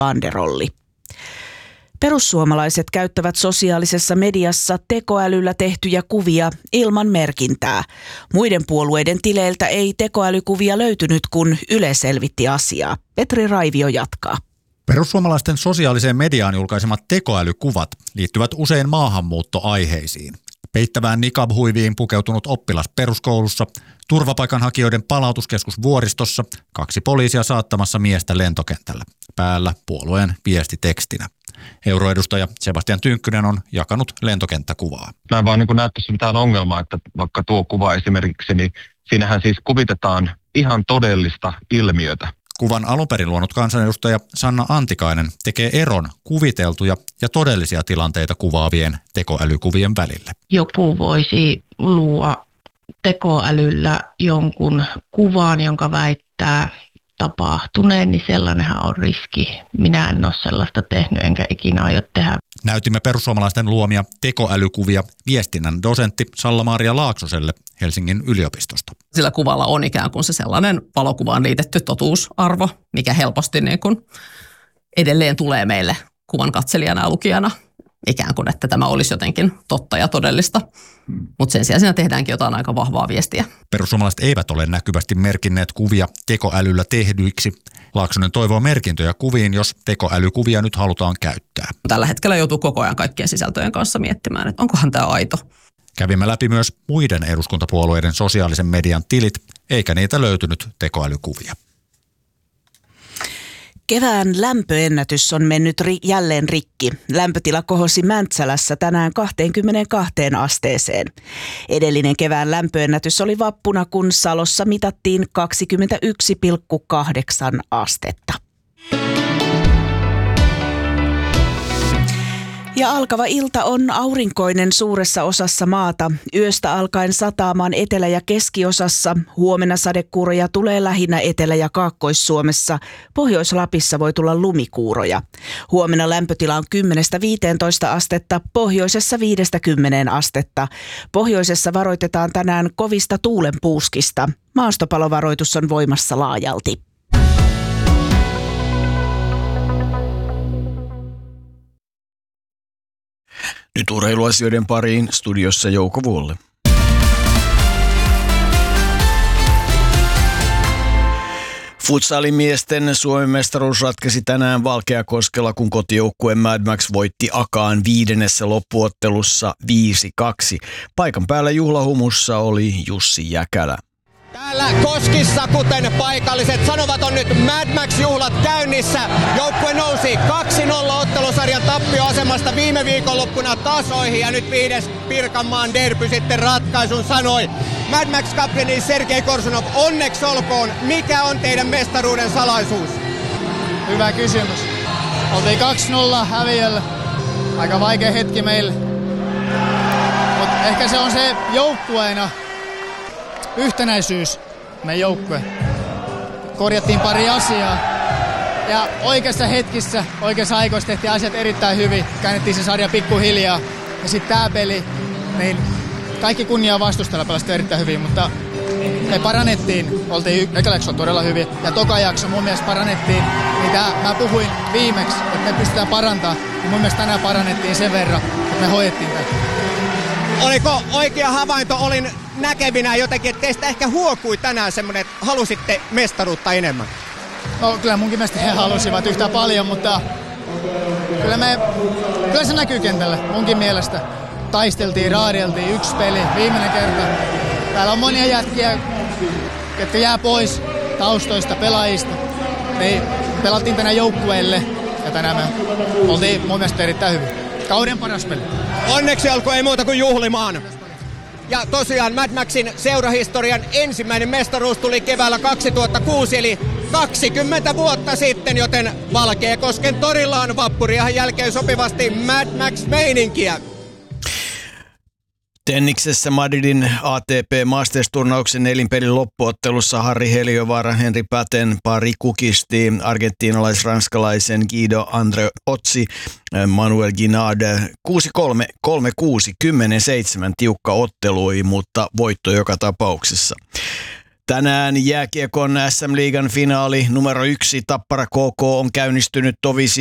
banderolli. Perussuomalaiset käyttävät sosiaalisessa mediassa tekoälyllä tehtyjä kuvia ilman merkintää. Muiden puolueiden tileiltä ei tekoälykuvia löytynyt, kun Yle selvitti asiaa. Petri Raivio jatkaa. Perussuomalaisten sosiaaliseen mediaan julkaisemat tekoälykuvat liittyvät usein maahanmuuttoaiheisiin. Peittävään niqab-huiviin pukeutunut oppilas peruskoulussa, turvapaikanhakijoiden palautuskeskus Vuoristossa, 2 poliisia saattamassa miestä lentokentällä. Päällä puolueen viestitekstinä. Euroedustaja Sebastian Tynkkynen on jakanut lentokenttäkuvaa. Mä en vaan näe tässä mitään ongelmaa, että vaikka tuo kuva esimerkiksi, niin siinähän siis kuvitetaan ihan todellista ilmiötä. Kuvan alunperin luonut kansanedustaja Sanna Antikainen tekee eron kuviteltuja ja todellisia tilanteita kuvaavien tekoälykuvien välille. Joku voisi luoda tekoälyllä jonkun kuvan, jonka väittää tapahtuneen, niin sellainenhan on riski. Minä en ole sellaista tehnyt, enkä ikinä aio tehdä. Näytimme perussuomalaisten luomia tekoälykuvia viestinnän dosentti Salla-Maria Laaksoselle Helsingin yliopistosta. Sillä kuvalla on ikään kuin se sellainen valokuvaan liitetty totuusarvo, mikä helposti niin kuin edelleen tulee meille kuvan katselijana ja lukijana. Ikään kuin, että tämä olisi jotenkin totta ja todellista. Mutta sen sijaan siinä tehdäänkin jotain aika vahvaa viestiä. Perussuomalaiset eivät ole näkyvästi merkinneet kuvia tekoälyllä tehdyiksi. Laaksonen toivoo merkintöjä kuviin, jos tekoälykuvia nyt halutaan käyttää. Tällä hetkellä joutuu koko ajan kaikkien sisältöjen kanssa miettimään, että onkohan tämä aito. Kävimme läpi myös muiden eduskuntapuolueiden sosiaalisen median tilit, eikä niitä löytynyt tekoälykuvia. Kevään lämpöennätys on mennyt jälleen rikki. Lämpötila kohosi Mäntsälässä tänään 22 asteeseen. Edellinen kevään lämpöennätys oli vappuna, kun Salossa mitattiin 21,8 astetta. Ja alkava ilta on aurinkoinen suuressa osassa maata. Yöstä alkaen sataamaan etelä- ja keskiosassa. Huomenna sadekuuroja tulee lähinnä Etelä- ja Kaakkois-Suomessa. Pohjois-Lapissa voi tulla lumikuuroja. Huomenna lämpötila on 10-15 astetta, pohjoisessa 5-10 astetta. Pohjoisessa varoitetaan tänään kovista tuulenpuuskista. Maastopalovaroitus on voimassa laajalti. Nyt urheiluasioiden pariin studiossa Jouko Vuolle. Futsalimiesten Suomen mestaruus ratkesi tänään Valkeakoskella, kun kotijoukkue Mad Max voitti Akaan 5. loppuottelussa 5-2. Paikan päällä juhlahumussa oli Jussi Jäkälä. Täällä Koskissa, kuten paikalliset sanovat, on nyt Mad Max-juhlat käynnissä. Joukkue nousi 2-0 ottelusarjan tappioasemasta viime viikonloppuna tasoihin ja nyt 5. Pirkanmaan derby sitten ratkaisun sanoi. Mad Max-kapteeni Sergei Korsunov, onneksi olkoon. Mikä on teidän mestaruuden salaisuus? Hyvä kysymys. Oltiin 2-0 häviöllä. Aika vaikea hetki meille. Mutta ehkä se on se joukkueena. Yhtenäisyys, meidän joukkue. Korjattiin pari asiaa ja oikeassa hetkissä, oikeassa aikoissa tehtiin asiat erittäin hyvin. Käännettiin se sarja pikkuhiljaa ja sitten tää peli, niin kaikki kunnia vastustajalle pelasi erittäin hyvin, mutta me parannettiin, oltiin ekäläksellä todella hyvin ja toka jakso mun mielestä parannettiin, niin mä puhuin viimeksi, että me pystytään parantamaan ja mun mielestä tänään parannettiin sen verran, että me hoidettiin tätä. Oliko oikea havainto? Olin näkevinä jotenkin, että teistä ehkä huokui tänään semmoinen, että halusitte mestaruutta enemmän. No kyllä munkin mielestä he halusivat yhtä paljon, mutta kyllä se näkyy kentällä munkin mielestä. Taisteltiin, raadeltiin, yksi peli, viimeinen kerta. Täällä on monia jätkiä, jotka jää pois taustoista, pelaajista. Me pelattiin tänään joukkueelle ja tänään me oltiin mun mielestä erittäin hyvin. Kauden paras peli. Onneksi olkoon, ei muuta kuin juhlimaan. Ja tosiaan Mad Maxin seurahistorian ensimmäinen mestaruus tuli keväällä 2006, eli 20 vuotta sitten, joten Valkeakosken torilla on vappuriahan jälkeen sopivasti Mad Max-meininkiä. Tenniksessä Madridin ATP Masters-turnauksen nelinpelin loppuottelussa Harri Heliövaara Henri Päten pari kukisti argentiinalais-ranskalaisen Guido Andre Otsi Manuel Guinard 6-3, 3-6, 10-7 tiukka ottelui, mutta voitto joka tapauksessa. Tänään jääkiekon SM-liigan finaali numero 1 Tappara KK on käynnistynyt tovisi